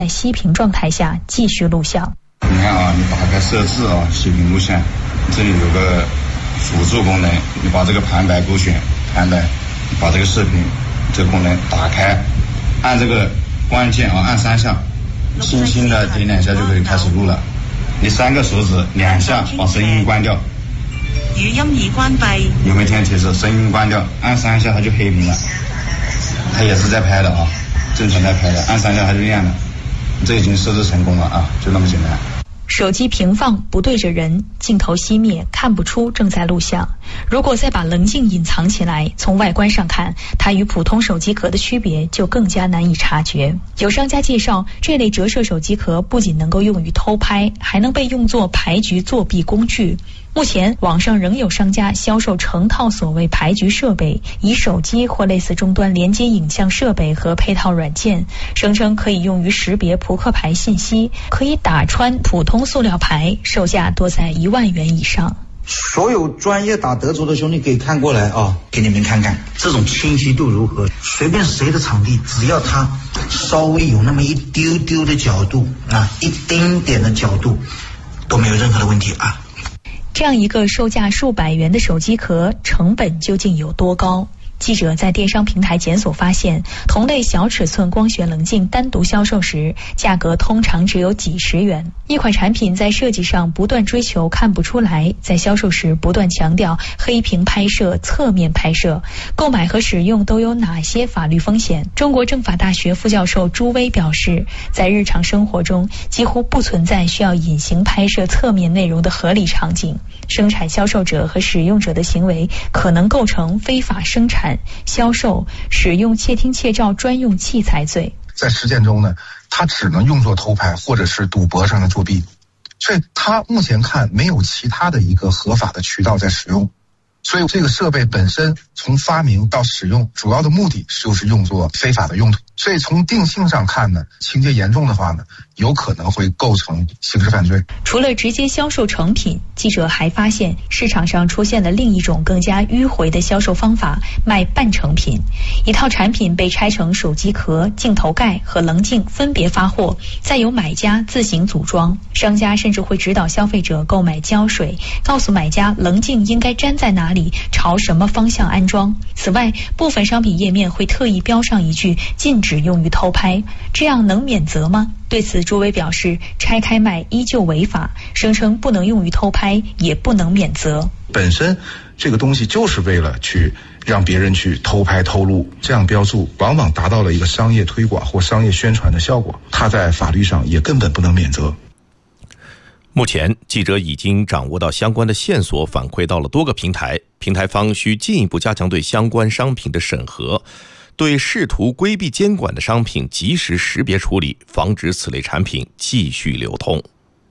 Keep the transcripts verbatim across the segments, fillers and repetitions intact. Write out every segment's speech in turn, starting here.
在熄屏状态下继续录像。 你看啊，你打开设置啊，熄屏录像，这里有个辅助功能，你把这个旁白勾选，旁白，把这个视频这个功能打开，按这个关键啊，按三下，轻轻的点两下就可以开始录了。你三个手指两下把声音关掉， 語音已關閉。 有沒有聽提示？聲音關掉，按三下它就黑屏了。它也是在拍的啊，正常在拍的，按三下它就亮了。这已經設置成功了啊，就那麼簡單。 手機平放，不對着人，鏡頭熄滅，看不出正在錄像。如果再把棱鏡隱藏起來，從外觀上看，它與普通手機殼的區別就更加難以察覺。有商家介紹，這類折射手機殼不僅能夠用於偷拍，還能被用作牌局作弊工具。目前網上仍有商家銷售成套所謂牌局設備，以手機或類似終端連接影像設備和配套軟件，聲稱可以用於識別撲克牌信息，可以打穿普通塑料牌，售價多在一萬元以上。 所有專業打德州的兄弟可以看過來啊，給你們看看這種清晰度如何。隨便誰的場地，只要它稍微有那麼一丟丟的角度啊，一丁點的角度，都沒有任何的問題啊。 這樣一個售價數百元的手機殼，成本究竟有多高？記者在電商平台檢索發現，同類小尺寸光學棱鏡單獨銷售時，價格通常只有幾十元。一款產品在設計上不斷追求看不出來，在銷售時不斷強調黑屏拍攝、側面拍攝，購買和使用都有哪些法律風險？中國政法大學副教授朱威表示，在日常生活中幾乎不存在需要隱形拍攝側面內容的合理場景，生產銷售者和使用者的行為可能構成非法生產、銷售、使用竊聽竊照專用器材罪。 在實踐中呢，它只能用作偷拍或者是賭博上的作弊，所以它目前看沒有其他的一個合法的渠道在使用。所以這個設備本身從發明到使用，主要的目的就是用作非法的用途。所以從定性上看呢，情節嚴重的話呢，有可能會構成刑事犯罪。 除了直接銷售成品，記者還發現市場上出現了另一種更加迂迴的銷售方法，賣半成品。一套產品被拆成手機殼、鏡頭蓋和棱鏡分別發貨，再由買家自行組裝。商家甚至會指導消費者購買膠水，告訴買家棱鏡應該粘在哪裡，朝什麼方向安裝。此外，部分商品頁面會特意標上一句禁止用於偷拍，這樣能免責嗎？對此，朱威表示，拆開賣依舊違法，聲稱不能用於偷拍，也不能免責。 本身這個東西就是為了去讓別人去偷拍偷錄，這樣標注往往達到了一個商業推廣或商業宣傳的效果，它在法律上也根本不能免責。 目前，記者已經掌握到相關的線索，反饋到了多個平台，平台方需進一步加強對相關商品的審核，對試圖規避監管的商品及時識別處理，防止此類產品繼續流通。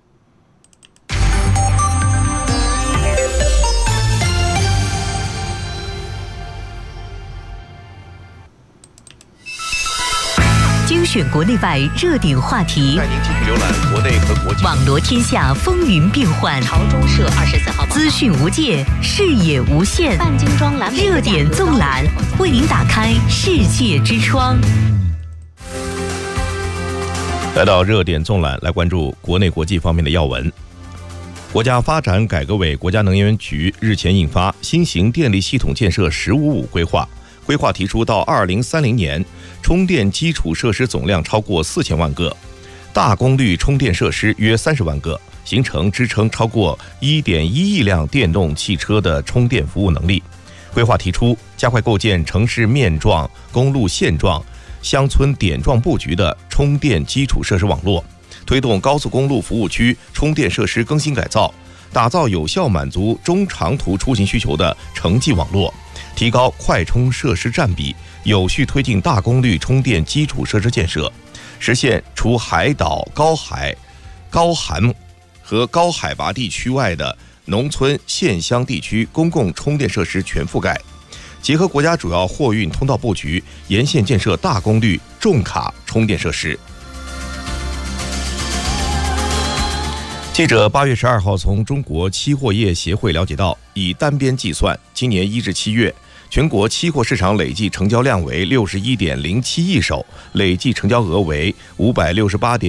精選國內外熱點話題， 帶您繼續瀏覽國內和國際， 網羅天下風雲變幻。 朝中社二十四號資訊無界，視野無限。 半精裝藍莓熱點縱覽，為您打開世界之窗。 來到熱點縱覽，來關注國內國際方面的要聞。國家發展改革委、國家能源局日前印發新型電力系統建設十五五規劃。規劃提出，到二零三零年，充電基礎設施總量超過四千萬個，大功率充電設施約三十萬個，形成支撐超過一點一億輛電動汽車的充電服務能力。規劃提出，加快構建城市面狀、公路線狀、鄉村點狀佈局的充電基礎設施網絡，推動高速公路服務區充電設施更新改造，打造有效滿足中長途出行需求的城際網絡，提高快充設施佔比，有序推進大功率充電基礎設施建設，實現除海島、高海、高寒和高海拔地區外的農村縣鄉地區公共充電設施全覆蓋。結合國家主要貨運通道佈局，沿線建設大功率重卡充電設施。記者八月十二號從中國期貨業協會了解到，以單邊計算，今年一至七月， 全国期货市场累计成交量为六十一点零七亿手，累计成交额为五百六十八点